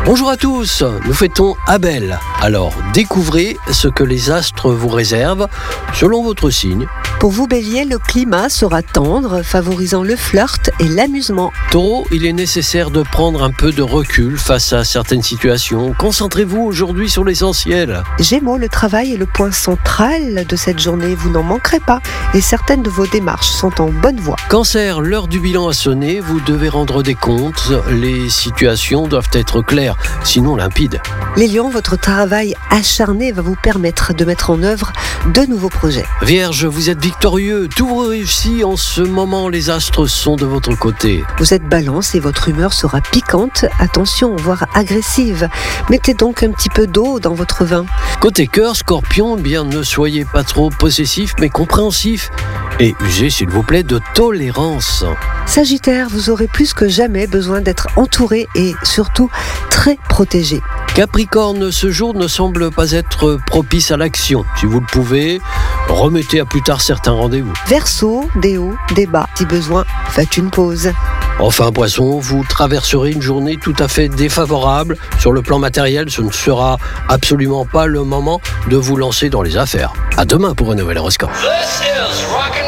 Bonjour à tous, nous fêtons Abel. Alors découvrez ce que les astres vous réservent selon votre signe. Pour vous Bélier, le climat sera tendre, favorisant le flirt et l'amusement. Taureau, il est nécessaire de prendre un peu de recul face à certaines situations. Concentrez-vous aujourd'hui sur l'essentiel. Gémeaux, le travail est le point central de cette journée, vous n'en manquerez pas. Et certaines de vos démarches sont en bonne voie. Cancer, l'heure du bilan a sonné, vous devez rendre des comptes. Les situations doivent être claires, sinon limpides. Les lions, votre travail acharné va vous permettre de mettre en œuvre de nouveaux projets. Vierge, vous êtes victorieux, tout vous réussit en ce moment, les astres sont de votre côté. Vous êtes balance et votre humeur sera piquante, attention, voire agressive. Mettez donc un petit peu d'eau dans votre vin. Côté cœur, Scorpion, bien ne soyez pas trop possessif mais compréhensif. Et usez s'il vous plaît de tolérance. Sagittaire, vous aurez plus que jamais besoin d'être entouré et surtout très protégé. Capricorne, ce jour ne semble pas être propice à l'action. Si vous le pouvez, remettez à plus tard certains rendez-vous. Verseau, des hauts, des bas. Si besoin, faites une pause. Enfin, Poisson, vous traverserez une journée tout à fait défavorable. Sur le plan matériel, ce ne sera absolument pas le moment de vous lancer dans les affaires. À demain pour un nouvel horoscope.